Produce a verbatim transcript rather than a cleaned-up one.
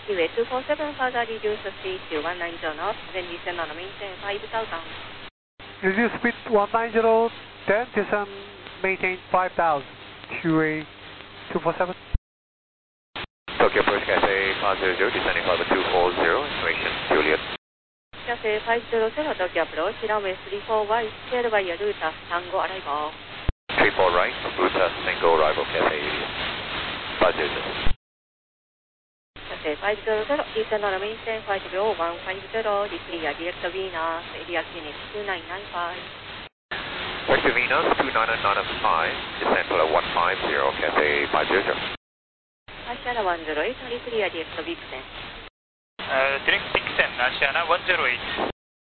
Seaway two four seven, further reduce speed to one nine zero knots, then descend on the maintain five thousand. Reduce speed one nine zero, then descend, maintain five thousand. Seaway two four seven. Tokyo Approach Cathay five zero zero, descending flight two four zero, information Juliet. Cathay five zero zero, Tokyo Approach, runway three four right, cleared by your Ruta, Tango arrival. three four right, Ruta, Tango arrival, Cathay five zero zero. Cathay five zero zero, descend on the maintain five zero one five zero, declare direct Venus, area Phoenix two nine nine five. Direct Venus two nine nine five, descend flight one five zero, Cathay five zero zero. Asiana one zero eight, declare direct Vixen. Uh, direct Vixen, Asiana one zero eight.